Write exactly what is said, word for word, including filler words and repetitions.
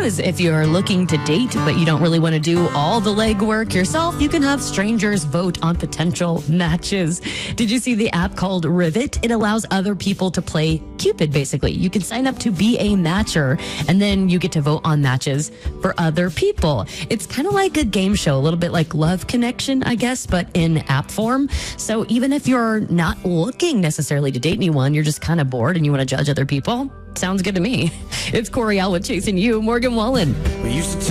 is if you're looking to date, but you don't really want to do all the legwork yourself, you can have strangers vote on potential matches. Did you see the app called Rivet? It allows other people to play Cupid, basically. You can sign up to be a matcher, and then you get to vote on matches for other people. It's kind of like a game show, a little bit like Love Connection, I guess, but in app form. So even if you're not looking necessarily to date anyone, you're just kind of bored and you want to judge other people, sounds good to me. It's Coriel with Chasing You, Morgan Wallen. We used to